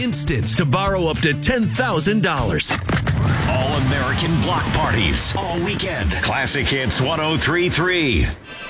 instant to borrow up to $10,000. All American block parties all weekend. Classic Hits 103.3.